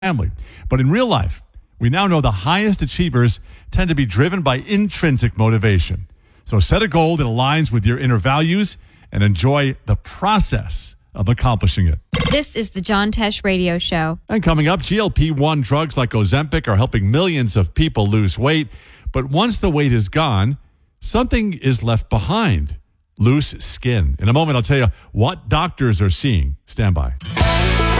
family. But in real life, we now know the highest achievers tend to be driven by intrinsic motivation. So set a goal that aligns with your inner values and enjoy the process of accomplishing it. This is the John Tesh Radio Show. And coming up, GLP-1 drugs like Ozempic are helping millions of people lose weight. But once the weight is gone, something is left behind. Loose skin. In a moment, I'll tell you what doctors are seeing. Stand by.